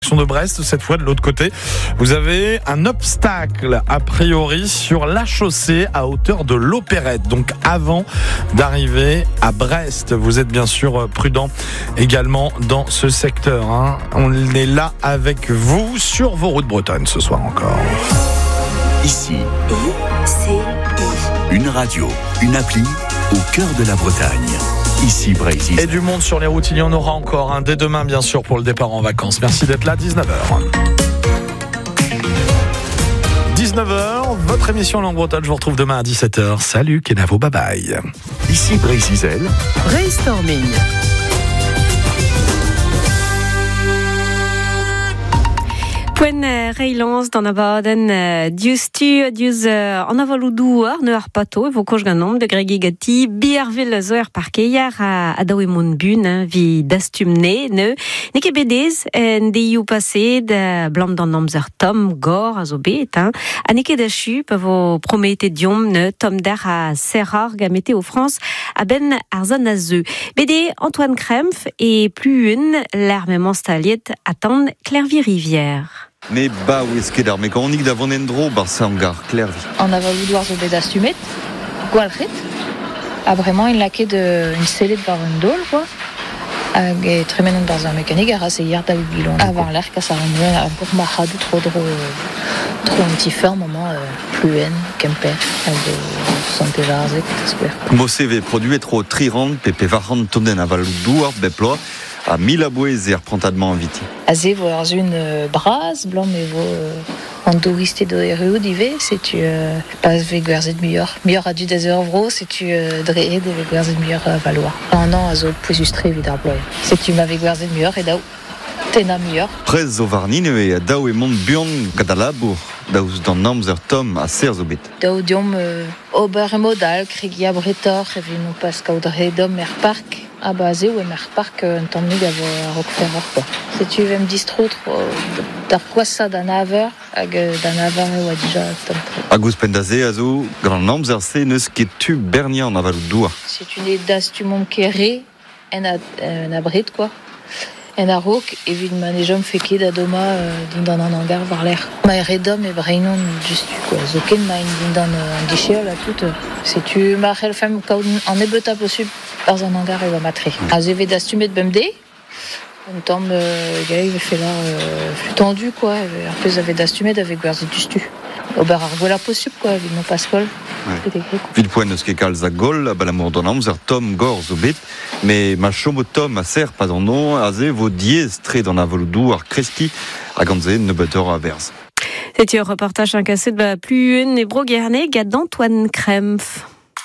direction de Brest. Cette fois, de l'autre côté, vous avez un obstacle, a priori, sur la chaussée à hauteur de l'Opérette. Donc, avant d'arriver à Brest, vous êtes bien sûr prudent également dans ce secteur. On est là avec vous sur vos routes bretonnes ce soir encore. Ici, une radio, une appli au cœur de la Bretagne. Ici Brésil. Et du monde sur les routes, il y en aura encore dès demain bien sûr pour le départ en vacances. Merci d'être là, 19h. 19h, votre émission Langue Bretonne, je vous retrouve demain à 17h. Salut, Kenavo, bye bye. Ici Brésil. Brainstorming. Poen reilans d'an abaden diustu an avaloudour ne ar pato vo koj ganom de gregi gati biarvel zo ar parkeier a daou emon bun vi dastumne ne ket bedez en deiou pase de blam d'an amzer tom gor a zo bet a neket achu pa vo promete diom ne tom der a serrar ga Météo France a ben ar zan a zeu. Bede Antoine Krempf et plus une l'hermement staliet attend Clervy-Rivière. Ne ba ou esket ar mekanik da vonendro bar sangar Clervy. An avaloudoar zo bet astumet, gwalc'het, a bremañ in laket une sellet bar un dol, quoi. Hag e tremenon bar zan mekanik ar raseier da bilon. A var l'er kas ar an a bour mahadou tro un petit fer moment pluen, kemper, hag sante varzek, skwer. Mosse ve produit tro trirand pe varand tomden avaloudoar beploa a mil abouez er prantadman inviti. Aze vo ar zun braz, blanc me vo an douristé do ereu dive, setu pas ve gwerzet muior a du des vro, setu dreed ve gwerzet muior valoir. An a zo pousustre vid ar bloi. Setu ma ve gwerzet muior e daou tena muior. Prez zo varnin e daou e mont buan gada labour, daouz d'an amzer tom a ser zo bet. Daou diom ober e modal, kregi a bretor, e ve non pas kaoudre dom er park. Ah bah zé ou mer park un temps de a Roquefort quoi. Si tu veux me distro dar quoi ça d'un aver hag d'un aver ou déjà tom. Agus pendaze azo grand amzer se neus ket tu bernia an avaloudoar. Si tu n'es das tu mon kéré en a bret quoi. En a rock et vid manejom feke da doma din dan an hangar var l'air. Ma redom e breinon juste quoi. Zoken ma din dan dichel la toute. Si tu marrel femme en ebeta possible par un hangar et va matrer. A zeve d'astumet bemde. En temps gay il fait là plus tendu quoi. Un peu avait d'astumet avec gwerzi du stu. Au bar argola possible quoi, vid non pascol. Vid poen eus ket kalz a gol a balamour d'an amzer tom gor zo bet, mais ma chomo tom a ser pas an non a ze vo diez tre d'an avaloudoar kreski a ganze ne betor a verz. C'était un reportage en cassette de plus une et broguerne gad d'Antoine Krempf.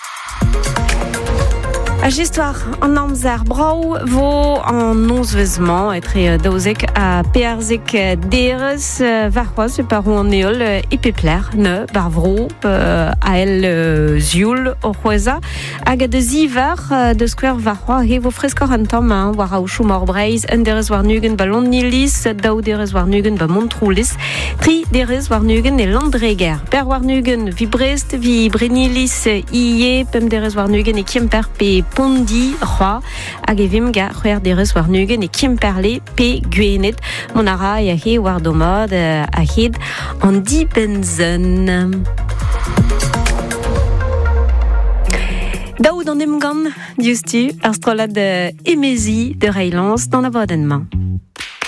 A histoire en amzer brau vo en onzvezman etre daouzek a pearzek deres varroaz par an eol e pepler ne bar vro a el zioul o c'hweza hag a deus iver de skwer varroa he vo freskor an tamm war a ouchou mor breiz un derez war nugen ba Londnilis daou derez war nugen ba Montroulis tri derez war nugen e Landreger per war nugen vi Brest vi Brenilis ie pem derez war nugen e Kemper pe Pondi roi hag evim ga c'hwer derez war nugen e Kemperle pe Gwenet monara ya he war domod a hed an dipenzen. Daoud an emgan, diustu, ar strolad emezi de reilans d'an abadenman.